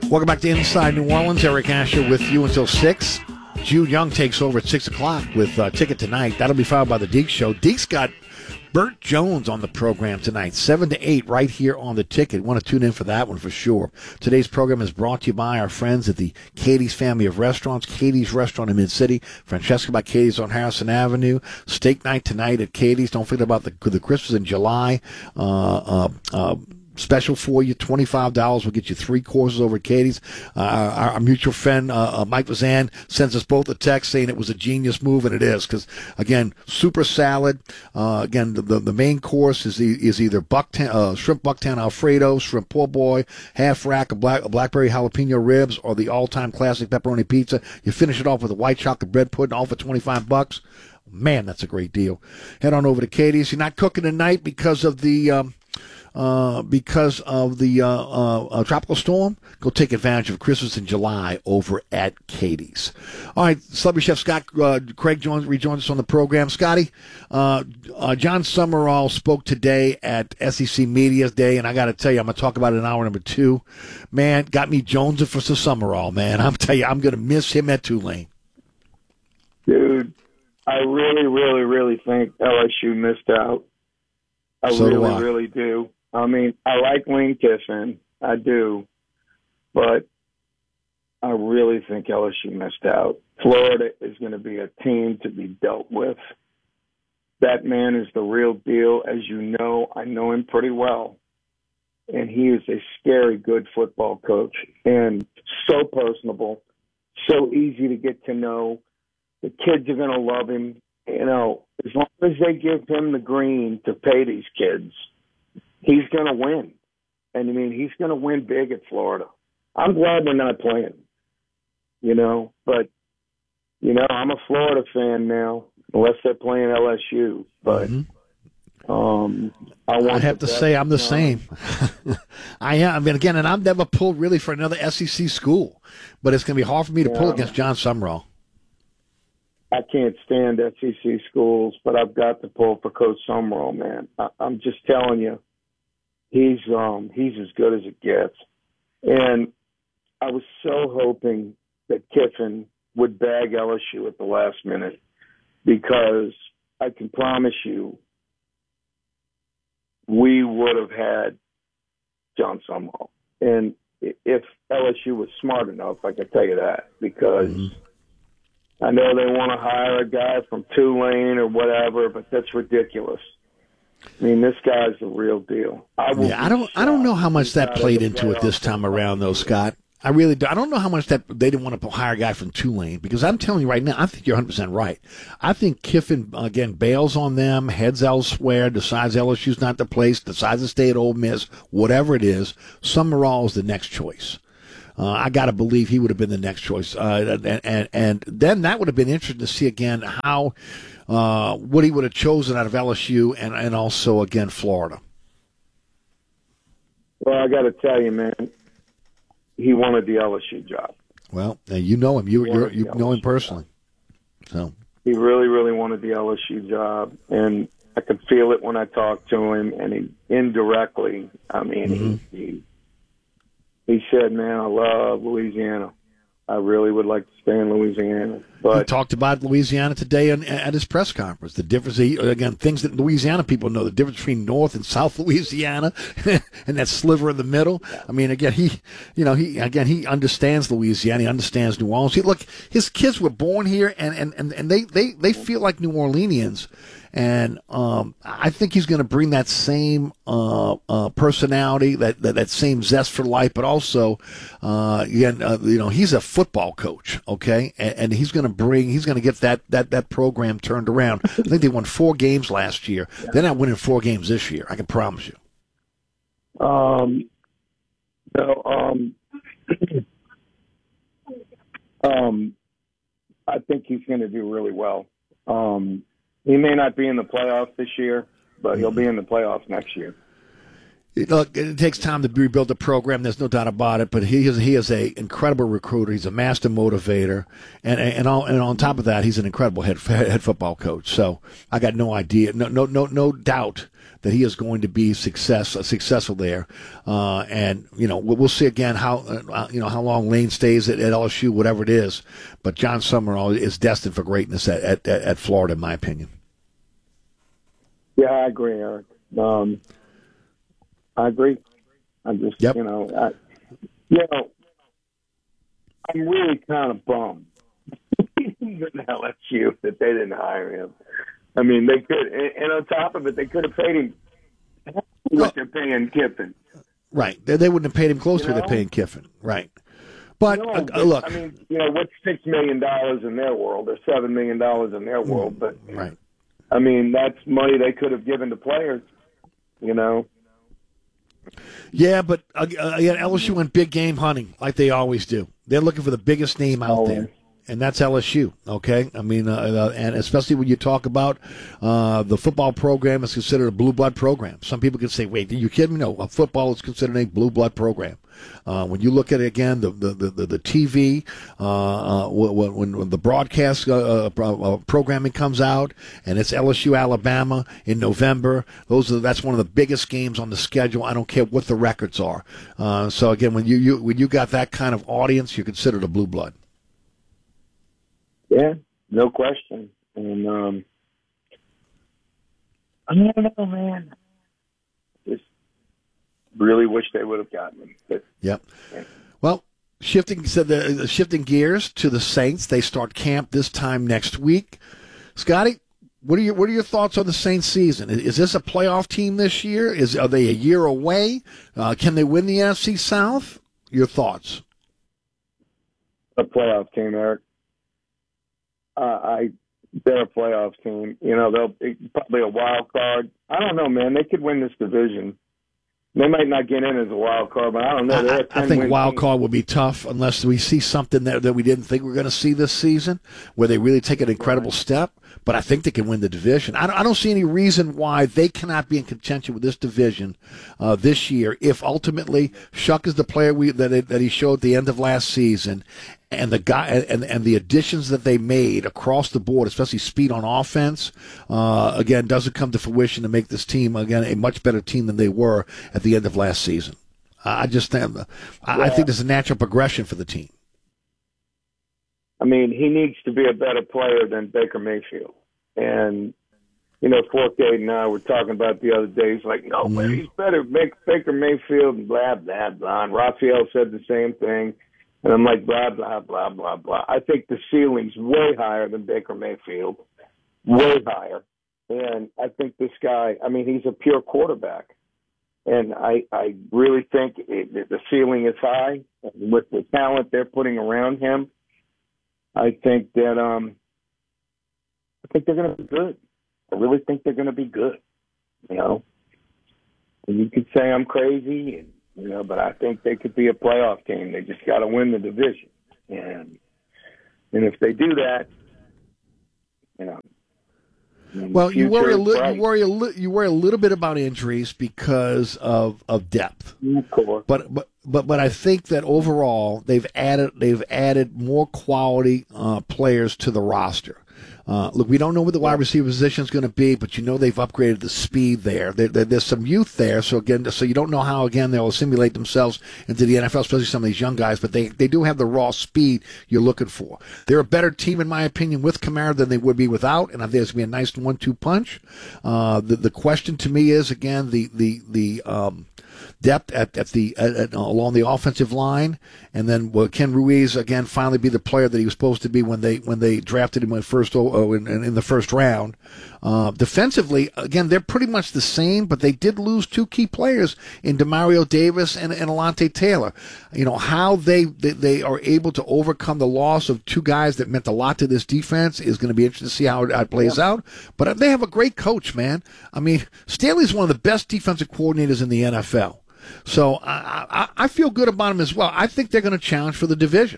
Welcome back to Inside New Orleans. Eric Asher with you until 6. Jude Young takes over at 6 o'clock with Ticket Tonight. That'll be followed by the Deke Show. Deke's got Burt Jones on the program tonight, 7 to 8, right here on the Ticket. Want to tune in for that one for sure. Today's program is brought to you by our friends at the Katie's family of restaurants. Katie's Restaurant in Mid-City. Francesca by Katie's on Harrison Avenue. Steak night tonight at Katie's. Don't forget about the Christmas in July. Special for you, $25 will get you 3 courses over at Katie's. Our mutual friend, Mike Vazan, sends us both a text saying it was a genius move, and it is, because, again, super salad. Again, the main course is either shrimp bucktown Alfredo, shrimp po' boy, half rack of blackberry jalapeno ribs, or the all-time classic pepperoni pizza. You finish it off with a white chocolate bread pudding, all for $25. Man, that's a great deal. Head on over to Katie's. You're not cooking tonight because of the tropical storm. Go take advantage of Christmas in July over at Katie's. All right, celebrity chef Scott Craig rejoins us on the program. Scotty, John Summerall spoke today at SEC Media Day, and I got to tell you, I'm going to talk about it in hour number 2. Man, got me jonesing for Summerall, man. I'm telling you, I'm going to miss him at Tulane. Dude, I really, really, really think LSU missed out. I really do. I mean, I like Lane Kiffin. I do. But I really think LSU missed out. Florida is going to be a team to be dealt with. That man is the real deal. As you know, I know him pretty well. And he is a scary good football coach. And so personable, so easy to get to know. The kids are going to love him. You know, as long as they give him the green to pay these kids, he's going to win. And, I mean, he's going to win big at Florida. I'm glad we're not playing, you know. But, you know, I'm a Florida fan now, unless they're playing LSU. But I have to say I'm the same. I am. I mean, again, and I've never pulled really for another SEC school. But it's going to be hard for me to pull against John Summerall. I can't stand SEC schools, but I've got to pull for Coach Summerall, man. I'm just telling you, he's as good as it gets. And I was so hoping that Kiffin would bag LSU at the last minute, because I can promise you we would have had John Summerall. And if LSU was smart enough, I can tell you that, because I know they want to hire a guy from Tulane or whatever, but that's ridiculous. I mean, this guy's the real deal. I don't know how much that played into it this time around, though, Scott. I really do. I don't know how much that they didn't want to hire a guy from Tulane, because I'm telling you right now, I think you're 100% right. I think Kiffin, again, bails on them, heads elsewhere, decides LSU's not the place, decides to stay at Ole Miss, whatever it is. Summerall is the next choice. I got to believe he would have been the next choice. And then that would have been interesting to see again how what he would have chosen out of LSU and also, again, Florida. Well, I got to tell you, man, he wanted the LSU job. Well, you know him. You know him personally. So he really, really wanted the LSU job, and I could feel it when I talked to him, and he indirectly, I mean, he said, man, I love Louisiana. I really would like to stay in Louisiana. But he talked about Louisiana today at his press conference. The difference, again, things that Louisiana people know, the difference between North and South Louisiana and that sliver in the middle. I mean, again, he understands Louisiana. He understands New Orleans. Look, his kids were born here, and they feel like New Orleanians. And I think he's going to bring that same personality, that same zest for life, but also, he's a football coach, okay, and he's going to get that program turned around. I think they won 4 games last year. They're not winning 4 games this year. I can promise you. I think he's going to do really well. He may not be in the playoffs this year, but he'll be in the playoffs next year. Look, it takes time to rebuild the program. There's no doubt about it. But he is a incredible recruiter. He's a master motivator, and on top of that, he's an incredible head football coach. So I got no idea, no doubt that he is going to be successful there. And we'll see again how long Lane stays at LSU, whatever it is. But John Summerall is destined for greatness at Florida, in my opinion. Yeah, I agree, Eric. I agree. I'm just, yep. I'm really kind of bummed in LSU that they didn't hire him. I mean, they could, and on top of it, they could have paid him what they're paying Kiffin. Right. They wouldn't have paid him close to what they're paying Kiffin. Right. But, look. I mean, what's $6 million in their world or $7 million in their world? But, right. I mean, that's money they could have given to players, Yeah, but again, LSU went big game hunting like they always do. They're looking for the biggest name out there, and that's LSU. Okay, I mean, and especially when you talk about the football program is considered a blue blood program. Some people can say, "Wait, are you kidding me?" No, football is considered a blue blood program. When you look at it again, the TV, when the broadcast programming comes out, and it's LSU Alabama in November, that's one of the biggest games on the schedule. I don't care what the records are. So again, when you got that kind of audience, you're considered a blue blood. Yeah, no question. And I don't know, man. Really wish they would have gotten him. But, yep. Yeah. Well, shifting gears to the Saints. They start camp this time next week. Scotty, what are your thoughts on the Saints season? Is this a playoff team this year? Are they a year away? Can they win the NFC South? Your thoughts? A playoff team, Eric. They're a playoff team. They'll probably a wild card. I don't know, man. They could win this division. They might not get in as a wild card, but I don't know. I think wild card will be tough unless we see something that we didn't think we were going to see this season, where they really take an incredible step. But I think they can win the division. I don't see any reason why they cannot be in contention with this division this year if ultimately Shuck is the player that he showed at the end of last season, and the guy and the additions that they made across the board, especially speed on offense, again doesn't come to fruition to make this team again a much better team than they were at the end of last season. I think there's a natural progression for the team. I mean, he needs to be a better player than Baker Mayfield. And, Forkade and I were talking about the other day. He's like, no, man, he's better than Baker Mayfield, and blah, blah, blah. And Raphael said the same thing. And I'm like, blah, blah, blah, blah, blah. I think the ceiling's way higher than Baker Mayfield, way higher. And I think this guy, I mean, he's a pure quarterback. And I really think the ceiling is high. With the talent they're putting around him, I think that I think they're going to be good. I really think they're going to be good. And you could say I'm crazy, but I think they could be a playoff team. They just got to win the division, and if they do that, Well, you worry a little bit about injuries because of depth. But I think that overall they've added more quality players to the roster. Look, we don't know what the wide receiver position is going to be, but they've upgraded the speed there. There's some youth there, so you don't know how they'll assimilate themselves into the NFL, especially some of these young guys. But they do have the raw speed you're looking for. They're a better team, in my opinion, with Kamara than they would be without, and I think there's going to be a nice 1-2 punch. The question to me is again the depth along the offensive line, and then will Ken Ruiz again finally be the player that he was supposed to be when they drafted him in the first round. Defensively, again, they're pretty much the same, but they did lose two key players in Demario Davis and Alontae Taylor. How they are able to overcome the loss of two guys that meant a lot to this defense is going to be interesting to see how it plays out. But they have a great coach, man. I mean, Staley's one of the best defensive coordinators in the NFL. So I feel good about them as well. I think they're going to challenge for the division.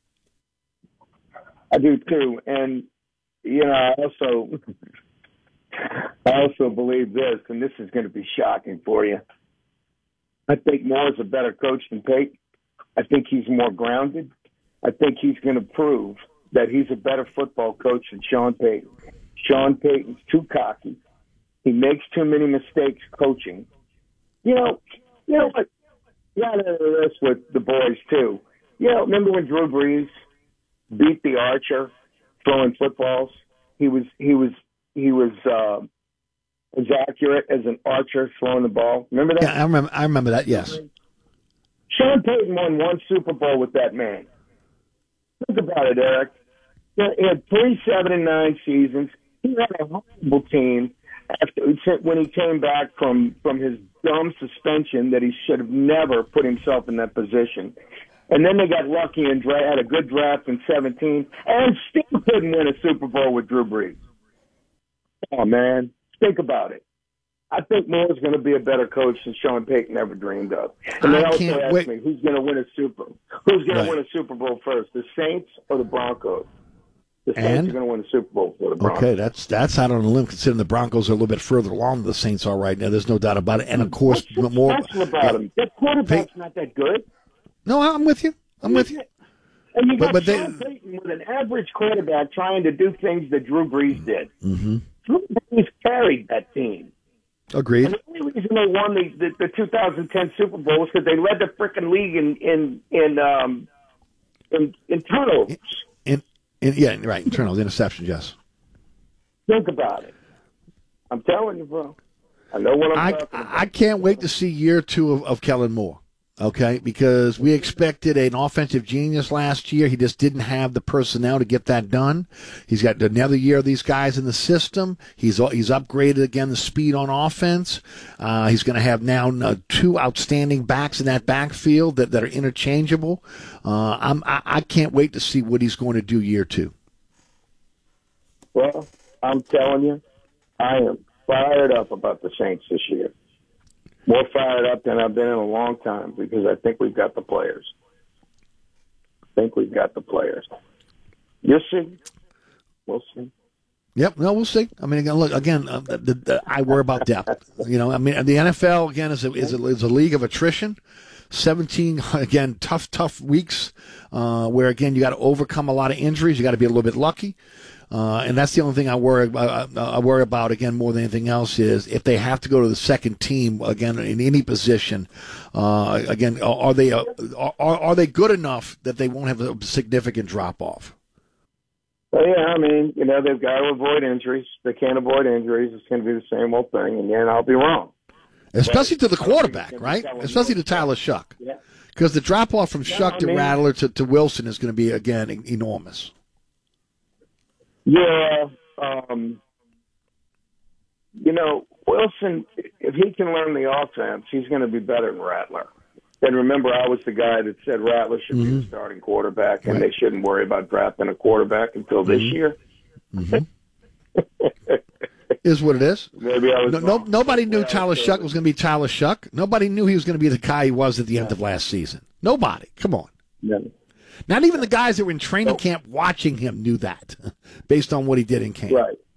I do too, and I also believe this, and this is going to be shocking for you. I think Moore is a better coach than Payton. I think he's more grounded. I think he's going to prove that he's a better football coach than Sean Payton. Sean Payton's too cocky. He makes too many mistakes coaching. You know what? You got to do this with the boys too. Remember when Drew Brees beat the Archer throwing footballs? He was as accurate as an archer throwing the ball. Remember that? Yeah, I remember that. Yes. Sean Payton won one Super Bowl with that man. Think about it, Eric. He had 3 7-9 seasons. He had a horrible team when he came back from his dumb suspension that he should have never put himself in that position. And then they got lucky and had a good draft in 17 and still couldn't win a Super Bowl with Drew Brees. Oh, man. Think about it. I think Moore's going to be a better coach than Sean Payton ever dreamed of. And they also asked me, who's going to win a Super Bowl first, the Saints or the Broncos? The Saints are going to win a Super Bowl for the Broncos. Okay, that's out on a limb, considering the Broncos are a little bit further along than the Saints are right now. There's no doubt about it. And, of course, more. About him. That quarterback's not that good. No, I'm with you. I'm with you. And you got Sean Payton with an average quarterback trying to do things that Drew Brees did. Mm-hmm. Drew Brees carried that team. Agreed. And the only reason they won the 2010 Super Bowl was because they led the freaking league in turnovers. Yeah, right. Turnovers, interceptions, yes. Think about it. I'm telling you, bro. I know what I'm talking about. I can't wait to see year 2 of Kellen Moore. Okay, because we expected an offensive genius last year. He just didn't have the personnel to get that done. He's got another year of these guys in the system. He's upgraded again the speed on offense. He's going to have now 2 outstanding backs in that backfield that are interchangeable. I can't wait to see what he's going to do year 2. Well, I'm telling you, I am fired up about the Saints this year. More fired up than I've been in a long time because I think we've got the players. You'll see. We'll see. Yep, no, we'll see. I mean, again, I worry about depth. The NFL again is a league of attrition. 17 again, tough weeks where again you got to overcome a lot of injuries. You got to be a little bit lucky. And that's the only thing I worry about again more than anything else is if they have to go to the second team again in any position. Again, are they good enough that they won't have a significant drop off? Well, yeah, I mean, they've got to avoid injuries. They can't avoid injuries. It's going to be the same old thing, and then I'll be wrong. Especially to the quarterback, right? Especially to Tyler Shuck, because the drop off from Shuck to Rattler to Wilson is going to be again enormous. Yeah, Wilson, if he can learn the offense, he's going to be better than Rattler. And remember, I was the guy that said Rattler should be the starting quarterback, and they shouldn't worry about drafting a quarterback until this year. Mm-hmm. Is what it is. Maybe I was nobody knew Tyler Shuck was going to be Tyler Shuck. Nobody knew he was going to be the guy he was at the end of last season. Nobody. Come on. Yeah. Not even the guys that were in training camp watching him knew that, based on what he did in camp. Right.